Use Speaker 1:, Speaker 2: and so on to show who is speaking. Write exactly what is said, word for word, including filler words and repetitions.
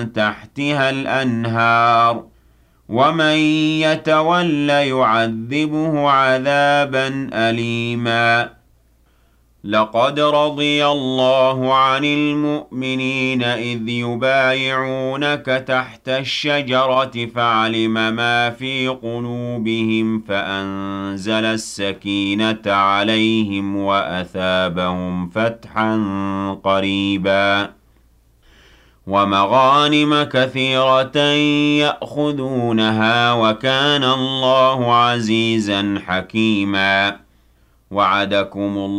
Speaker 1: تحتها الأنهار ومن يتول يعذبه عذابا أليما لقد رضي الله عن المؤمنين إذ يبايعونك تحت الشجرة فعلم ما في قلوبهم فأنزل السكينة عليهم وأثابهم فتحا قريبا ومغانم كثيرة يأخذونها وكان الله عزيزا حكيما وعدكم الله